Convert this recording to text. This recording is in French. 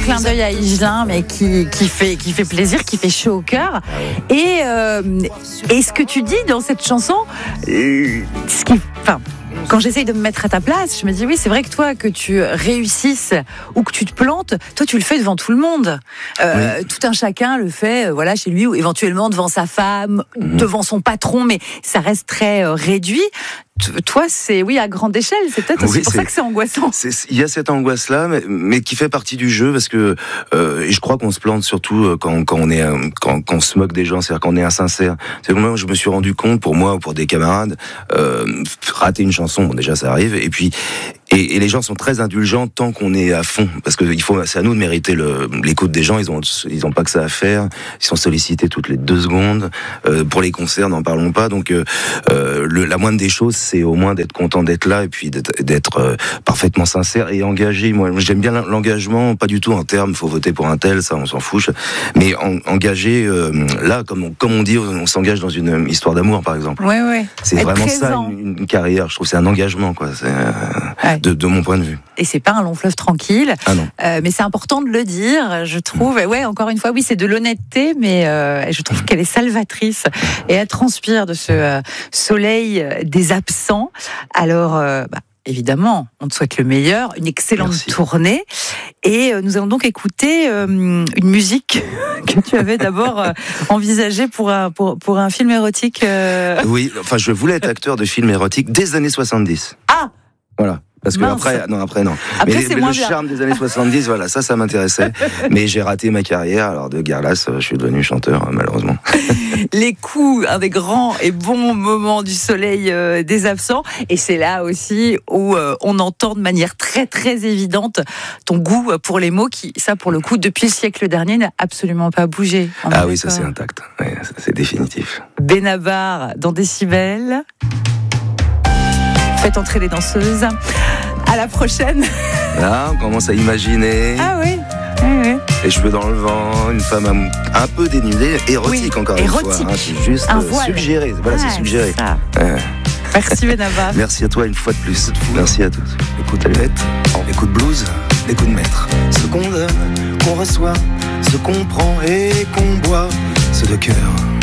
clin d'œil à Higelin, mais qui fait plaisir, qui fait chaud au cœur. Et ce que tu dis dans cette chanson, quand j'essaye de me mettre à ta place, je me dis oui, c'est vrai que toi, que tu réussisses ou que tu te plantes, toi tu le fais devant tout le monde. Oui. Tout un chacun le fait, voilà, chez lui ou éventuellement devant sa femme, devant son patron, mais ça reste très réduit. Toi, c'est à grande échelle. C'est peut-être aussi pour ça que c'est angoissant. Il y a cette angoisse-là, mais qui fait partie du jeu, parce que et je crois qu'on se plante surtout quand on se moque des gens, c'est-à-dire quand on est insincère. C'est que moi, je me suis rendu compte, pour moi ou pour des camarades, rater une chanson, bon déjà ça arrive, et puis et les gens sont très indulgents tant qu'on est à fond, parce que c'est à nous de mériter l'écoute des gens. Ils ont pas que ça à faire. Ils sont sollicités toutes les 2 secondes. Pour les concerts, n'en parlons pas. Donc la moindre des choses, c'est au moins d'être content d'être là et puis d'être parfaitement sincère et engagé. Moi, j'aime bien l'engagement, pas du tout en termes faut voter pour un tel, ça on s'en fout. Mais engagé là, comme on dit, on s'engage dans une histoire d'amour, par exemple. Ouais. C'est être vraiment présent. Ça une carrière. Je trouve que c'est un engagement, quoi. De mon point de vue. Et c'est pas un long fleuve tranquille. Ah non. Mais c'est important de le dire, je trouve. Ouais, encore une fois, oui, c'est de l'honnêteté, mais je trouve qu'elle est salvatrice et elle transpire de ce soleil des absents. Alors, évidemment, on te souhaite le meilleur, une excellente tournée. Et nous allons donc écouter une musique que tu avais d'abord envisagée pour un film érotique. Oui, enfin, je voulais être acteur de film érotique des années 70. Ah! Voilà. Parce que après non. Après, mais c'est le charme des années 70, voilà, ça m'intéressait. Mais j'ai raté ma carrière. Alors de Garlas, je suis devenu chanteur, malheureusement. Les coups, un des grands et bons moments du soleil des absents. Et c'est là aussi où on entend de manière très très évidente ton goût pour les mots qui, ça pour le coup, depuis le siècle dernier, n'a absolument pas bougé. Ah oui, ça c'est intact. Ouais, c'est définitif. Benabar dans Décibel. Faites entrer les danseuses. À la prochaine. Là, on commence à imaginer. Ah oui. Les cheveux dans le vent, une femme un peu dénudée, érotique encore une fois. C'est juste suggéré. Voilà, c'est suggéré. Merci Benabar. Merci à toi une fois de plus. Merci à tous. Écoute Alvette, écoute blues, écoute maître. Ce qu'on donne, qu'on reçoit, ce qu'on prend et qu'on boit, ce de cœur.